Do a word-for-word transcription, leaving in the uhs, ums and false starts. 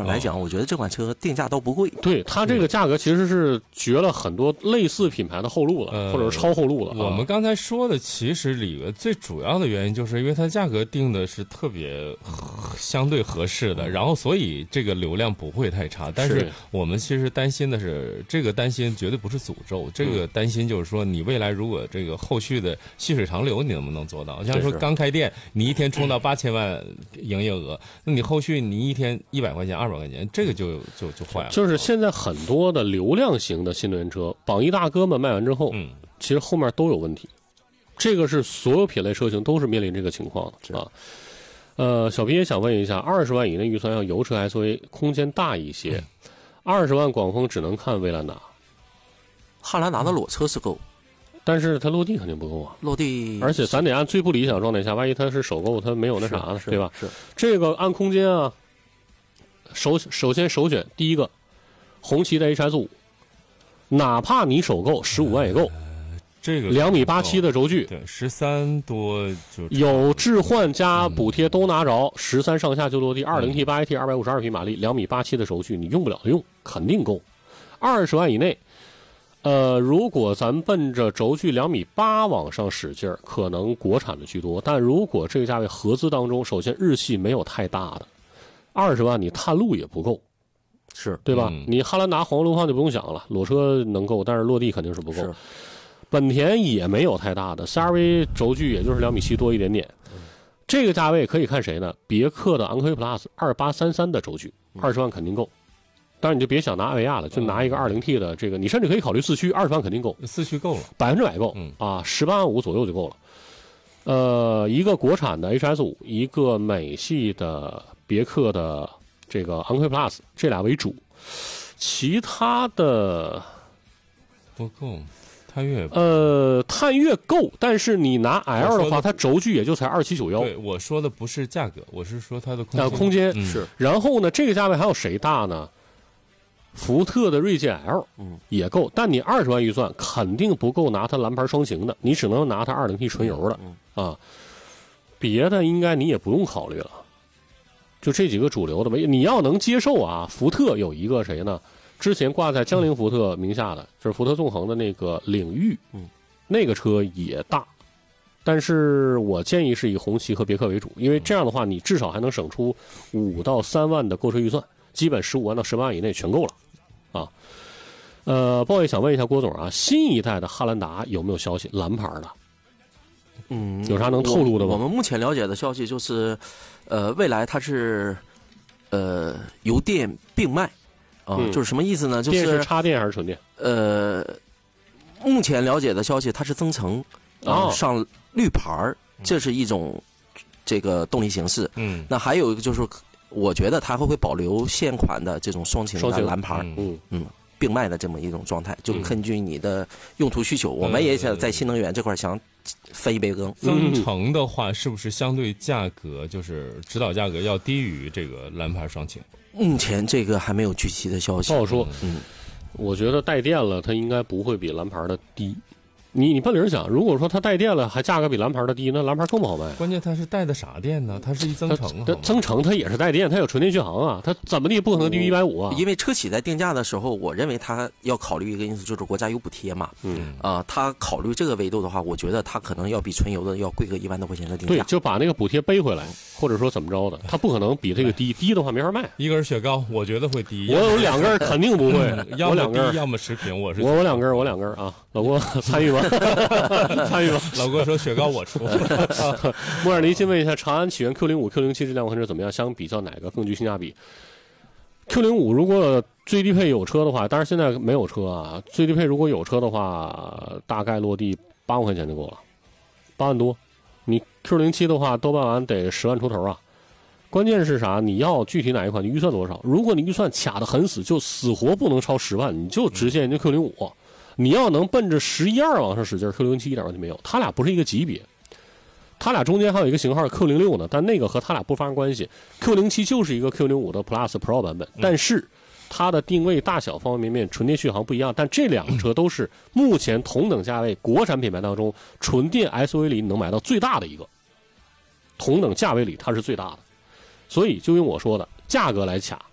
来讲，哦、我觉得这款车定价都不贵。 对，它这个价格其实是绝了很多类似品牌的后路了，呃、或者是超后路了。 我们刚才说的，其实里边最主要的原因就是因为它价格定的是特别相对合适的，然后所以这个流量不会太差。但是我们其实担心的是，这个担心绝对不是诅咒，这个担心就是说，你未来如果这个后续的细水长流，你能不能做到？像说刚开店，你一天冲到八千万营业额，那你后续你一天一百块钱、二百块钱，这个就就就坏了。 就是现在很多的流量型的新能源车，榜一大哥们卖完之后，嗯，其实后面都有问题。这个是所有品类车型都是面临这个情况的啊。呃，小皮也想问一下，二十万以内预算要油车 S U V 空间大一些，二十、嗯、万广丰只能看威兰达， 汉兰达的裸车是够。 但是它落地肯定不够啊， 落地， 而且咱得按最不理想状态下，万一它是首购，它没有那啥呢，对吧？ 是这个按空间啊，首首先首选第一个，红旗的 H S 五，哪怕你首购十五万也够， 呃、这个两米八七的轴距， 对，十三多就有置换加补贴都拿着，十三上下就落地，二零 T 八 A T 二百五十二匹马力，两米八七的轴距，你用不了的用，肯定够，二十万以内。呃，如果咱奔着轴距两米八往上使劲儿，可能国产的居多。但如果这个价位合资当中，首先日系没有太大的，二十万你探路也不够， 是对吧？ 嗯、 你汉兰达、黄龙放就不用想了，裸车能够，但是落地肯定是不够。本田也没有太大的 ，C R V 轴距也就是两米七多一点点。嗯、这个价位可以看谁呢？别克的昂科威 Plus 二八三三的轴距，二十万肯定够。当然你就别想拿艾维亚了，就拿一个 二零 T 的这个，你甚至可以考虑四驱，二十万肯定够， 四驱够了， 百分之百够， 嗯啊，十八万五左右就够了。呃，一个国产的 H S 五，一个美系的别克的这个昂科威 Plus， 这俩为主，其他的不够。探岳呃，探岳够，但是你拿 L 的话，它轴距也就才二七九幺。 对，我说的不是价格，我是说它的空间。 啊，空间、 嗯、 是。然后呢，这个价位还有谁大呢？福特的锐界 L， 嗯， 也够，但你二十万预算肯定不够拿它蓝牌双擎的，你只能拿它 二零 T 纯油的、 嗯、 啊。别的应该你也不用考虑了，就这几个主流的吧。你要能接受啊，福特有一个谁呢？之前挂在江铃福特名下的，就是福特纵横的那个领域， 嗯， 那个车也大，但是我建议是以红旗和别克为主，因为这样的话，你至少还能省出五到三万的购车预算，基本十五万到十八万以内全够了，啊。呃，鲍爷想问一下郭总啊，新一代的汉兰达有没有消息？蓝牌的， 嗯， 有啥能透露的吗？ 我, 我们目前了解的消息就是，呃，未来它是呃油电并卖。啊、嗯，就是什么意思呢？就是电是插电还是纯电？ 呃，目前了解的消息，它是增程，啊、呃，上绿牌，这是一种这个动力形式。 嗯， 那还有一个就是，我觉得它会会保留现款的这种双擎的蓝牌， 嗯嗯，并卖的这么一种状态，就根据你的用途需求，嗯、我们也想在新能源这块想分一杯羹。 增程的话，是不是相对价格就是指导价格要低于这个蓝牌双擎？ 目前这个还没有具体的消息， 不好说。 嗯， 我觉得带电了，它应该不会比蓝牌的低。你你奔理儿想，如果说它带电了，还价格比蓝牌的低，那蓝牌更不好卖。 关键它是带的啥电呢？它是一增程， 它增程它也是带电，它有纯电续航啊，它怎么地不可能低于一百五啊？ 因为车企在定价的时候，我认为它要考虑一个因素，就是国家有补贴嘛。 嗯啊、呃，它考虑这个维度的话，我觉得它可能要比纯油的要贵个一万多块钱的定价。 对，就把那个补贴背回来，或者说怎么着的，它不可能比这个低，低的话没法卖。 一根雪糕，我觉得会低。 我有两根肯定不会， 嗯、要么低，要么食品。我是我我两根，我两根啊，老郭参与吗？参与吧， 老郭说雪糕我出。 莫尔尼先问一下，长安起源 Q 零五、Q 零七这辆车怎么样？相比较哪个更具性价比 ？Q 零五如果最低配有车的话，当然现在没有车啊。最低配如果有车的话，大概落地八万块钱就够了，八万多。你 Q 零七的话，多办完得十万出头啊。关键是啥？你要具体哪一款？你预算多少？如果你预算卡得很死，就死活不能超十万，你就直接研究 Q 零五。你要能奔着十一二往上使劲 ，Q 零七一点问题没有。它俩不是一个级别，它俩中间还有一个型号 Q 零六呢，但那个和它俩不发生关系。Q 零七就是一个 Q 零五的 Plus Pro 版本，但是它的定位、大小方方面面、纯电续航不一样。但这两个车都是目前同等价位国产品牌当中纯电 S U V 里你能买到最大的一个，同等价位里它是最大的。所以就用我说的价格来卡，